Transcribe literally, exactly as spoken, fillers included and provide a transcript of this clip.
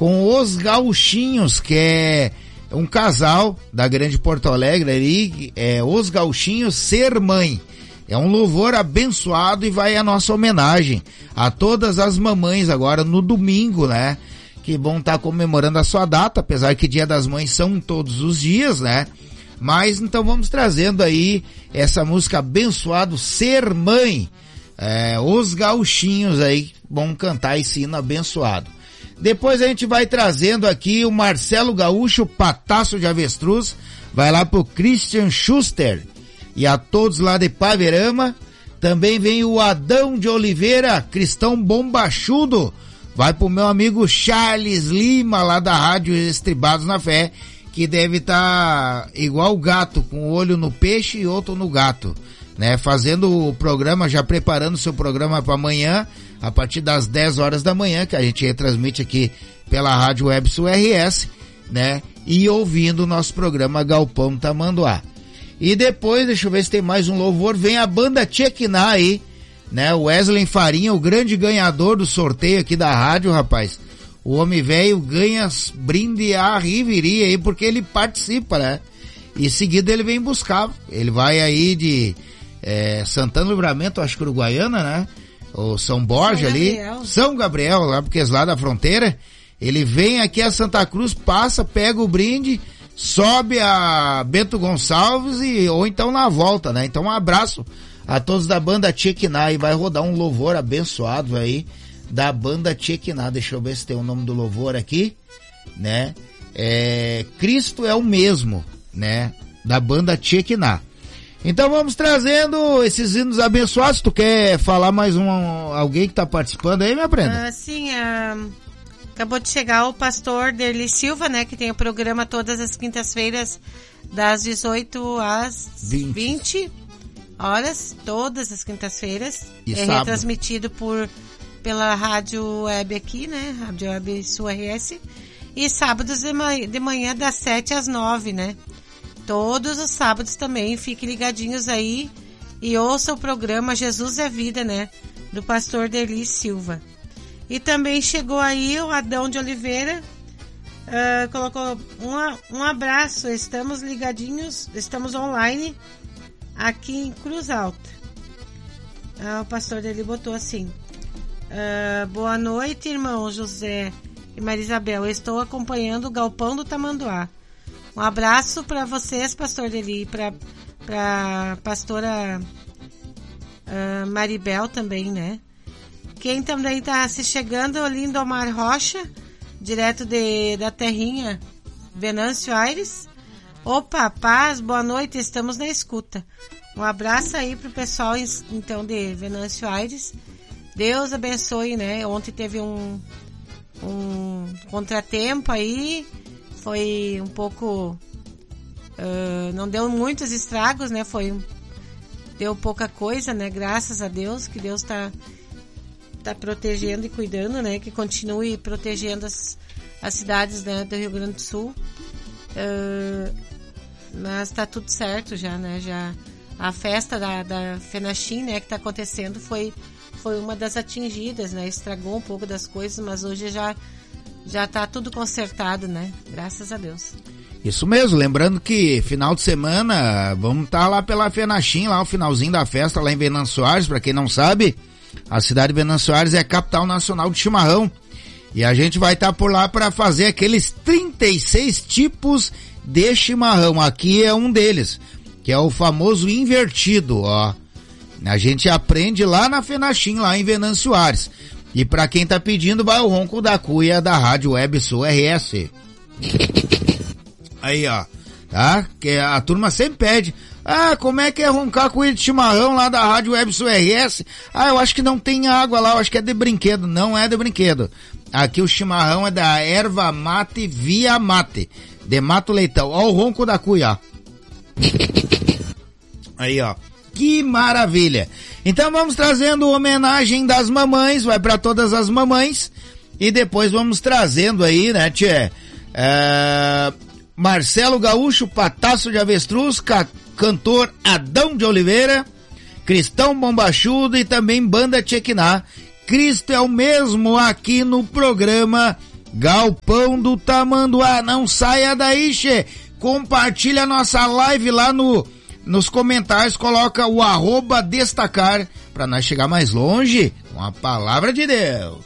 com os Gauchinhos, que é um casal da Grande Porto Alegre ali, é Os Gauchinhos Ser Mãe. É um louvor abençoado e vai a nossa homenagem a todas as mamães agora no domingo, né? Que vão estar comemorando a sua data, apesar que Dia das Mães são todos os dias, né? Mas então vamos trazendo aí essa música abençoado Ser Mãe. É, os Gauchinhos aí vão cantar esse hino abençoado. Depois a gente vai trazendo aqui o Marcelo Gaúcho, Pataço de Avestruz, vai lá pro Christian Schuster e a todos lá de Paverama. Também vem o Adão de Oliveira, Cristão Bombachudo, vai pro meu amigo Charles Lima, lá da Rádio Estribados na Fé, que deve estar tá igual o gato, com o olho no peixe e outro no gato, né? Fazendo o programa, já preparando o seu programa para amanhã, a partir das dez horas da manhã, que a gente retransmite aqui pela Rádio Web Sul R S, né? E ouvindo o nosso programa Galpão Tamanduá. E depois, deixa eu ver se tem mais um louvor, vem a banda Tchequiná aí, né? O Wesley Farinha, o grande ganhador do sorteio aqui da rádio, rapaz. O homem velho ganha brinde a riveria aí, porque ele participa, né? E seguido ele vem buscar, ele vai aí de é, Santana do Livramento, acho que Uruguaiana, né? Ou São Borja ali, São Gabriel, lá porque é lá da fronteira, ele vem aqui a Santa Cruz, passa, pega o brinde, sobe a Bento Gonçalves e, ou então na volta, né? Então um abraço a todos da banda Tchequiná e vai rodar um louvor abençoado aí da banda Tchequiná. Deixa eu ver se tem o nome do louvor aqui, né? É, Cristo é o mesmo, né? Da banda Tchequiná. Então vamos trazendo esses hinos abençoados. Tu quer falar mais um, alguém que tá participando aí, minha prenda? Uh, sim, uh, acabou de chegar o pastor Derli Silva, né, que tem o programa todas as quintas-feiras das dezoito às vinte, vinte horas, todas as quintas-feiras. E é sábado. Retransmitido por, pela rádio web aqui, né, Rádio Web Sul R S, e sábados de manhã, de manhã das sete às nove, né. Todos os sábados também, fiquem ligadinhos aí e ouçam o programa Jesus é Vida, né, do pastor Derli Silva. E também chegou aí o Adão de Oliveira, uh, colocou um, um abraço, estamos ligadinhos, estamos online aqui em Cruz Alta. Uh, o pastor Derli botou assim, uh, boa noite, irmão José e Maria Isabel, eu estou acompanhando o Galpão do Tamanduá. Um abraço para vocês, pastor Derli, para para pastora uh, Maribel também, né? Quem também está se chegando, o Lindomar Rocha, direto de, da terrinha Venâncio Aires. Opa, paz, boa noite, estamos na escuta. Um abraço aí pro pessoal, então, de Venâncio Aires. Deus abençoe, né? Ontem teve um, um contratempo aí, foi um pouco... Uh, não deu muitos estragos, né? Foi, deu pouca coisa, né? Graças a Deus, que Deus está tá protegendo e cuidando, né? Que continue protegendo as, as cidades, né, do Rio Grande do Sul. Uh, mas tá tudo certo já, né? Já, a festa da, da FENACHIM, né, que tá acontecendo foi, foi uma das atingidas, né? Estragou um pouco das coisas, mas hoje já, já tá tudo consertado, né? Graças a Deus. Isso mesmo, lembrando que final de semana vamos estar tá lá pela FENACHIM, lá o finalzinho da festa lá em Venâncio Aires. Para quem não sabe, a cidade de Venâncio Aires é a capital nacional de chimarrão e a gente vai estar tá por lá para fazer aqueles trinta e seis tipos de chimarrão. Aqui é um deles, que é o famoso invertido, ó. A gente aprende lá na FENACHIM, lá em Venâncio Aires. E para quem tá pedindo, vai o ronco da cuia da Rádio Web Sul R S. Aí, ó, tá? Que a turma sempre pede, ah, como é que é roncar cuia de chimarrão lá da Rádio Web Sul R S? Ah, eu acho que não tem água lá, eu acho que é de brinquedo. Não é de brinquedo. Aqui o chimarrão é da erva mate via mate, de Mato Leitão. Ó o ronco da cuia, ó. Aí, ó. Que maravilha. Então vamos trazendo homenagem das mamães, vai para todas as mamães. E depois vamos trazendo aí, né, tchê? É... Marcelo Gaúcho, Pataço de Avestruz, ca- cantor Adão de Oliveira, Cristão Bombachudo e também banda Tchequiná. Cristo é o mesmo aqui no programa Galpão do Tamanduá. Não saia daí, che. Compartilha a nossa live lá no, nos comentários, coloca o arroba destacar pra nós chegar mais longe com a palavra de Deus.